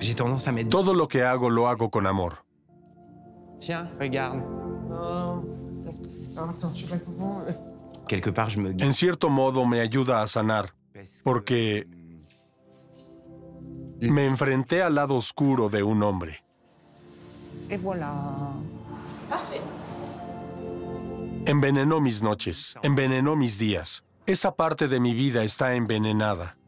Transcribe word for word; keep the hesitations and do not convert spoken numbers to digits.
J'ai tendance à mettre... Todo lo que hago lo hago con amor. Tiens, regarde. Quelque part, je me... En cierto modo me ayuda a sanar, porque me enfrenté al lado oscuro de un hombre. Et voilà. Parfait. Envenenó mis noches, envenenó mis días. Esa parte de mi vida está envenenada.